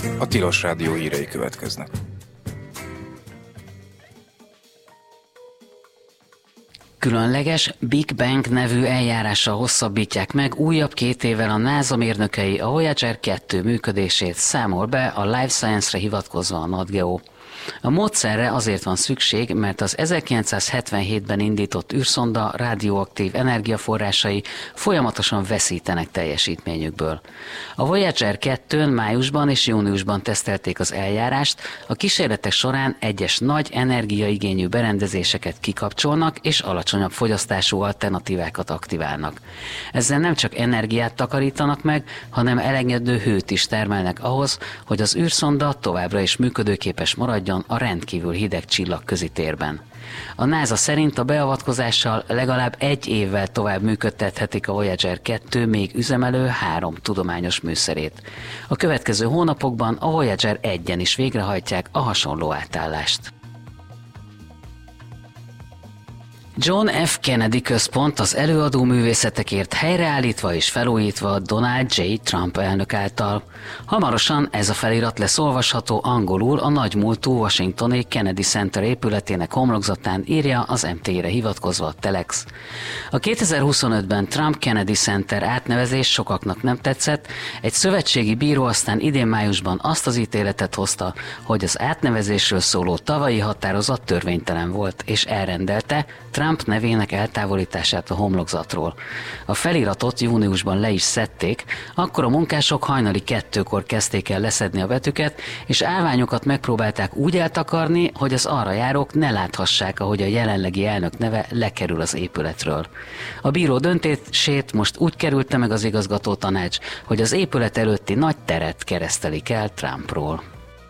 A Tilos Rádió hírei következnek. Különleges Big Bang nevű eljárással hosszabbítják meg újabb 2 évvel a NASA mérnökei a Voyager 2 működését, számol be a Life Science-re hivatkozva a NatGeo. A módszerre azért van szükség, mert az 1977-ben indított űrszonda radioaktív energiaforrásai folyamatosan veszítenek teljesítményükből. A Voyager 2-n májusban és júniusban tesztelték az eljárást, a kísérletek során egyes nagy energiaigényű berendezéseket kikapcsolnak és alacsonyabb fogyasztású alternatívákat aktiválnak. Ezzel nem csak energiát takarítanak meg, hanem elengedő hőt is termelnek ahhoz, hogy az űrszonda továbbra is működőképes maradjon a rendkívül hideg csillagközi térben. A NASA szerint a beavatkozással legalább 1 évvel tovább működtethetik a Voyager 2 még üzemelő 3 tudományos műszerét. A következő hónapokban a Voyager 1-en is végrehajtják a hasonló átállást. John F. Kennedy Központ az előadó művészetekért helyreállítva és felújítva Donald J. Trump elnök által. Hamarosan ez a felirat lesz olvasható angolul a nagymúltú washingtoni Kennedy Center épületének homlokzatán, írja az MT-re hivatkozva a Telex. A 2025-ben Trump Kennedy Center átnevezés sokaknak nem tetszett, egy szövetségi bíró aztán idén májusban azt az ítéletet hozta, hogy az átnevezésről szóló tavalyi határozat törvénytelen volt, és elrendelte Trump nevének eltávolítását a homlokzatról. A feliratot júniusban le is szedték, akkor a munkások hajnali 2-kor kezdték el leszedni a betűket, és állványokat megpróbálták úgy eltakarni, hogy az arra járók ne láthassák, ahogy a jelenlegi elnök neve lekerül az épületről. A bíró döntését most úgy kerülte meg az igazgató tanács, hogy az épület előtti nagy teret keresztelik el Trumpról.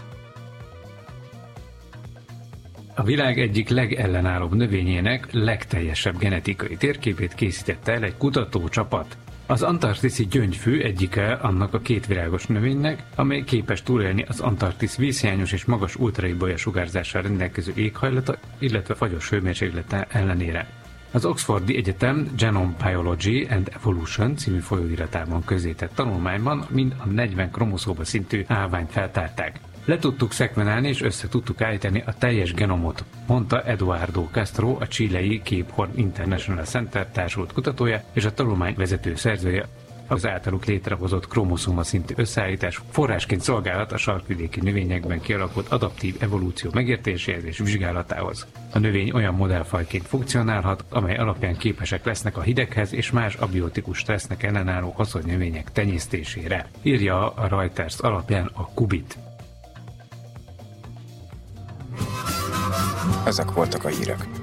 A világ egyik legellenállóbb növényének legteljesebb genetikai térképét készítette el egy kutatócsapat. Az antarktiszi gyöngyfű egyike annak a 2 virágos növénynek, amely képes túlélni az Antarktisz vízhiányos és magas ultraibolya sugárzással rendelkező éghajlata, illetve fagyos hőmérséklete ellenére. Az Oxfordi Egyetem Genome Biology and Evolution című folyóiratában közzétett tanulmányban mind a 40 kromoszóma szintű állványt feltárták. Le tudtuk szekvenálni és össze tudtuk állítani a teljes genomot, mondta Eduardo Castro, a chilei Cape Horn International Center társult kutatója és a tanulmány vezető szerzője. Az általuk létrehozott kromoszóma szintű összeállítás forrásként szolgálhat a sarkvidéki növényekben kialakult adaptív evolúció megértéséhez és vizsgálatához. A növény olyan modellfajként funkcionálhat, amely alapján képesek lesznek a hideghez és más abiotikus stressznek ellenálló haszonnövények tenyésztésére, írja a Reuters alapján a Kubit. Ezek voltak a hírek.